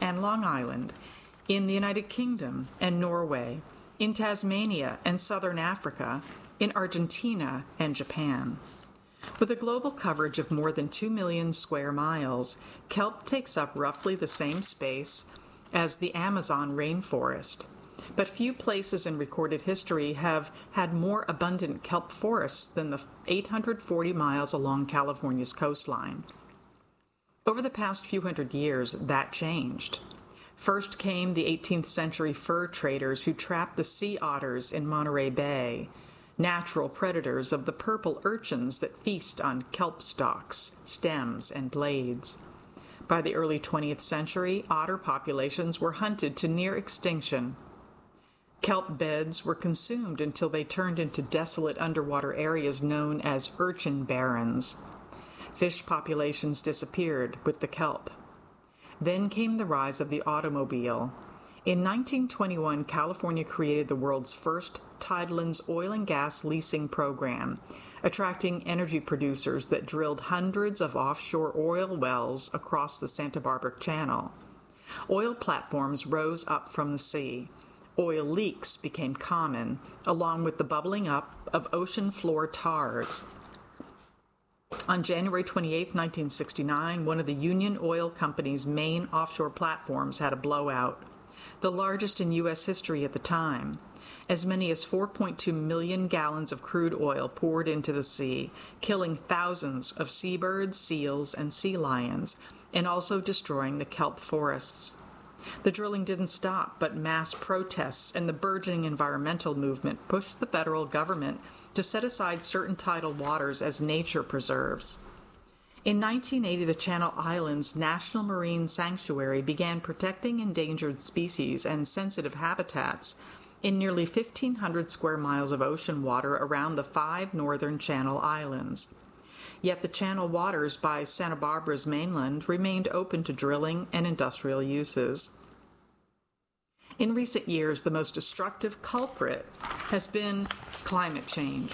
and Long Island, in the United Kingdom and Norway, in Tasmania and southern Africa, in Argentina and Japan. With a global coverage of more than 2 million square miles, kelp takes up roughly the same space as the Amazon rainforest. But few places in recorded history have had more abundant kelp forests than the 840 miles along California's coastline. Over the past few hundred years, that changed. First came the 18th century fur traders who trapped the sea otters in Monterey Bay, natural predators of the purple urchins that feast on kelp stalks, stems, and blades. By the early 20th century, otter populations were hunted to near extinction. Kelp beds were consumed until they turned into desolate underwater areas known as urchin barrens. Fish populations disappeared with the kelp. Then came the rise of the automobile. In 1921, California created the world's first Tidelands oil and gas leasing program, attracting energy producers that drilled hundreds of offshore oil wells across the Santa Barbara Channel. Oil platforms rose up from the sea. Oil leaks became common, along with the bubbling up of ocean floor tars. On January 28, 1969, one of the Union Oil Company's main offshore platforms had a blowout, the largest in U.S. history at the time. As many as 4.2 million gallons of crude oil poured into the sea, killing thousands of seabirds, seals, and sea lions, and also destroying the kelp forests. The drilling didn't stop, but mass protests and the burgeoning environmental movement pushed the federal government to set aside certain tidal waters as nature preserves. In 1980, the Channel Islands National Marine Sanctuary began protecting endangered species and sensitive habitats in nearly 1,500 square miles of ocean water around the 5 northern Channel Islands. Yet the channel waters by Santa Barbara's mainland remained open to drilling and industrial uses. In recent years, the most destructive culprit has been climate change.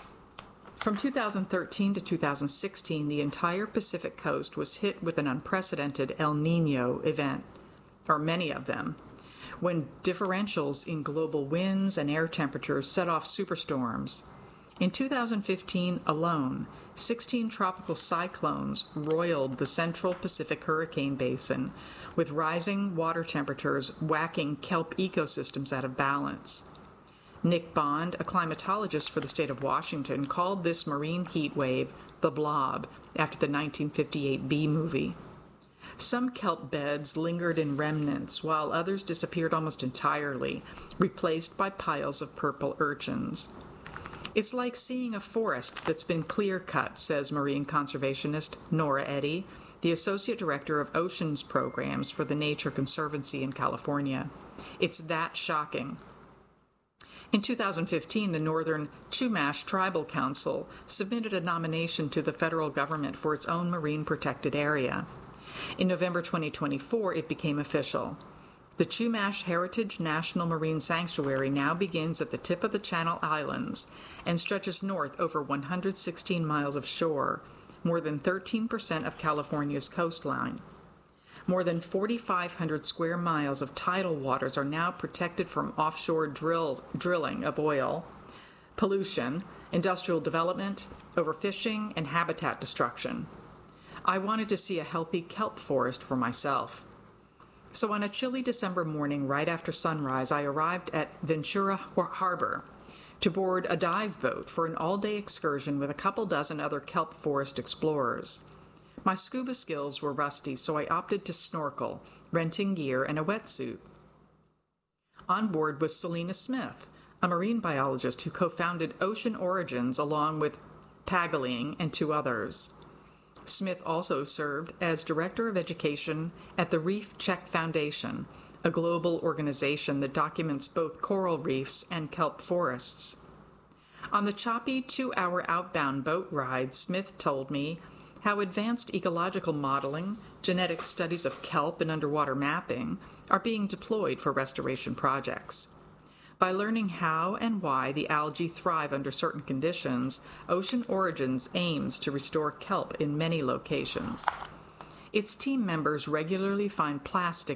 From 2013 to 2016, the entire Pacific coast was hit with an unprecedented El Niño event, or many of them, when differentials in global winds and air temperatures set off superstorms. In 2015 alone, 16 tropical cyclones roiled the central Pacific hurricane basin, with rising water temperatures whacking kelp ecosystems out of balance. Nick Bond, a climatologist for the state of Washington, called this marine heat wave the Blob, after the 1958 Bee movie. Some kelp beds lingered in remnants, while others disappeared almost entirely, replaced by piles of purple urchins. It's like seeing a forest that's been clear-cut, says marine conservationist Nora Eddy, the Associate Director of Oceans Programs for the Nature Conservancy in California. It's that shocking. In 2015, the Northern Chumash Tribal Council submitted a nomination to the federal government for its own marine protected area. In November 2024, it became official. The Chumash Heritage National Marine Sanctuary now begins at the tip of the Channel Islands and stretches north over 116 miles of shore, more than 13% of California's coastline. More than 4,500 square miles of tidal waters are now protected from offshore drilling of oil, pollution, industrial development, overfishing, and habitat destruction. I wanted to see a healthy kelp forest for myself. So on a chilly December morning right after sunrise, I arrived at Ventura Harbor to board a dive boat for an all-day excursion with a couple dozen other kelp forest explorers. My scuba skills were rusty, so I opted to snorkel, renting gear and a wetsuit. On board was Selena Smith, a marine biologist who co-founded Ocean Origins along with Pagaling and 2 others. Smith also served as Director of Education at the Reef Check Foundation, a global organization that documents both coral reefs and kelp forests. On the choppy 2-hour outbound boat ride, Smith told me how advanced ecological modeling, genetic studies of kelp, and underwater mapping are being deployed for restoration projects. By learning how and why the algae thrive under certain conditions, Ocean Origins aims to restore kelp in many locations. Its team members regularly find plastic